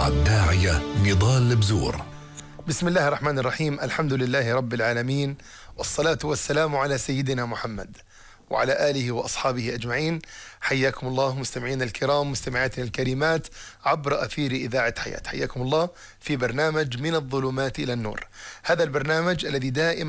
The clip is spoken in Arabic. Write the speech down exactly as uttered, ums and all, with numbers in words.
مع الداعية نضال البزور. بسم الله الرحمن الرحيم. الحمد لله رب العالمين، والصلاة والسلام على سيدنا محمد وعلى آله وأصحابه أجمعين. حياكم الله مستمعين الكرام، مستمعاتنا الكريمات عبر أثير إذاعة حياة. حياكم الله في برنامج من الظلمات إلى النور. هذا البرنامج الذي دائما